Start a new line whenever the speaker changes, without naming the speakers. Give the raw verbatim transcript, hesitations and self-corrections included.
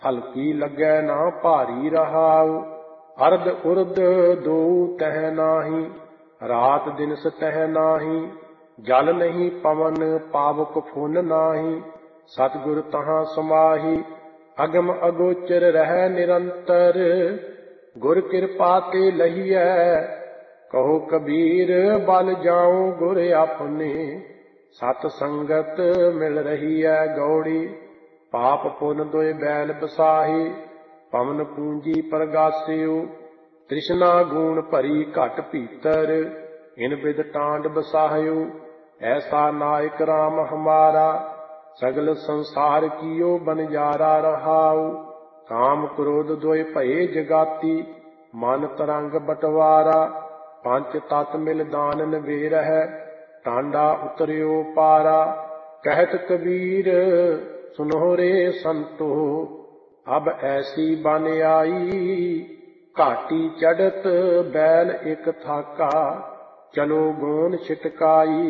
ਹਲਕੀ ਲੱਗੈ ਨਾ ਭਾਰੀ ਰਹਾਉ। ਅਰਧ ਉਰਧ ਦੋ ਤਹਿ ਨਾਹੀ, ਰਾਤ ਦਿਨਸ ਤਹਿ ਨਾਹੀ। ਜਲ ਨਹੀਂ ਪਵਨ ਪਾਵਕ ਫੁਨ ਨਾਹੀ, ਸਤਿਗੁਰ ਤਹਾਂ ਸਮਾਹੀ। ਅਗਮ ਅਗੋਚਰ ਰਹਿ ਨਿਰੰਤਰ, ਗੁਰ ਕਿਰਪਾ ਤੇ ਲਹੀਐ। ਕਹੋ ਕਬੀਰ ਬਲ ਜਾਉ ਗੁਰ ਆਪਣੇ, ਸਤ ਸੰਗਤ ਮਿਲ ਰਹੀ ਹੈ ਗੌੜੀ। ਪਾਪ ਪੁੰਨ ਦੋਇ ਬੈਲ ਬਸਾਹੀ, ਪਵਨ ਪੂੰਜੀ ਪ੍ਰਗਾਸਿਓ। ਤ੍ਰਿਸ਼ਨਾ ਗੂਣ ਭਰੀ ਘਟ ਭੀਤਰ, ਇਨ ਬਿਦ ਟਾਂਡ ਬਸਾਹਿਓ। ਐਸਾ ਨਾਇਕ ਰਾਮ ਹਮਾਰਾ, ਸਗਲ ਸੰਸਾਰ ਕੀਓ ਬਨਜਾਰਾ ਰਹਾਉ। ਕਾਮ ਕ੍ਰੋਧ ਦੋਇ ਭਏ ਜਗਾਤੀ, ਮਨ ਤਰੰਗ ਬਟਵਾਰਾ। ਪੰਚ ਤਤ ਮਿਲ ਦਾਨ ਨਿਬੇਰਹਿ, ਟਾਂਡਾ ਉਤਰਿਓ ਪਾਰਾ। ਕਹਿਤ ਕਬੀਰ ਸੁਨੋ ਰੇ ਸੰਤੋ, ਅਬ ਐਸੀ ਬਨ ਆਈ। ਘਾਟੀ ਚੜਤ ਬੈਲ ਇਕ ਥਾਕਾ, ਚਲੋ ਗੋਨ ਛਿਟਕਾਈ।